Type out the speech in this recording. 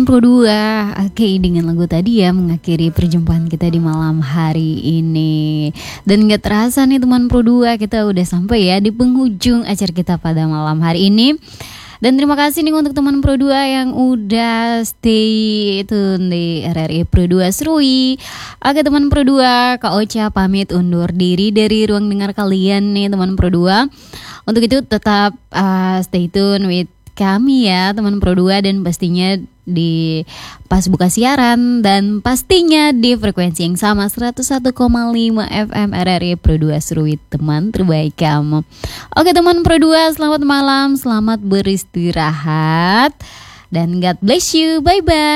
Pro 2. Oke, dengan lagu tadi ya mengakhiri perjumpaan kita di malam hari ini. Dan gak terasa nih teman Pro 2, kita udah sampai ya di penghujung acara kita pada malam hari ini. Dan terima kasih nih untuk teman Pro 2 yang udah stay tune di RRI Pro 2 Serui. Oke teman Pro 2, Kak Ocha pamit undur diri dari ruang dengar kalian nih teman Pro 2. Untuk itu tetap stay tune with kami ya teman Pro 2, dan pastinya di pas buka siaran dan pastinya di frekuensi yang sama 101,5 FM RRI Pro 2 Serui, teman terbaik kamu. Oke teman Pro 2, selamat malam, selamat beristirahat dan God bless you, bye bye.